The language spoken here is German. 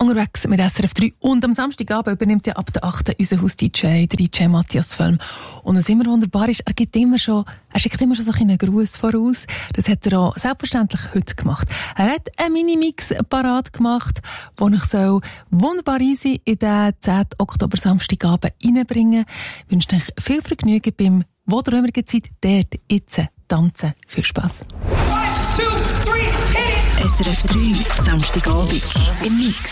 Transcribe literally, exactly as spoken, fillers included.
unterwegs mit S R F drei. Und am Samstagabend übernimmt ja ab der achten unser Haus-D J, der D J Matthias Völm. Und was immer wunderbar ist, er gibt immer schon, er schickt immer schon so einen Gruß voraus. Das hat er auch selbstverständlich heute gemacht. Er hat einen Minimix parat gemacht, den ich so wunderbar easy in den zehnten Oktober Samstagabend reinbringen. Ich wünsche euch viel Vergnügen beim «Wo der immer Zeit, dort, jetzt, tanzen». Viel Spass. S R F drei, Samstagabend im Mix.